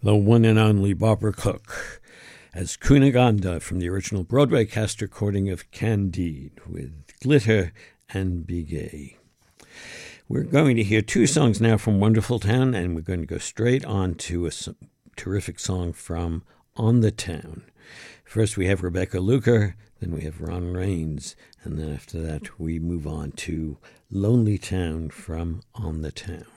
The one and only Barbara Cook as Cunegonde from the original Broadway cast recording of Candide with Glitter and Be Gay. We're going to hear two songs now from Wonderful Town, and we're going to go straight on to a terrific song from On the Town. First we have Rebecca Luker, then we have Ron Raines, and then after that we move on to Lonely Town from On the Town.